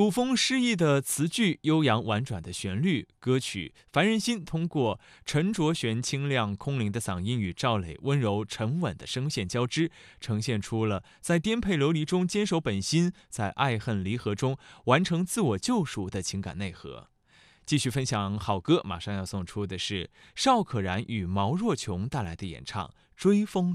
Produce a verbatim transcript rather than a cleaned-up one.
古风诗意的词句，悠扬婉转的旋律，歌曲《凡人心》通过陈卓璇清亮空灵的嗓音与赵磊温柔沉稳的声线交织，呈现出了在颠沛流离中坚守本心，在爱恨离合中完成自我救赎的情感内核。继续分享好歌，马上要送出的是邵可然与毛若琼带来的演唱《追风》。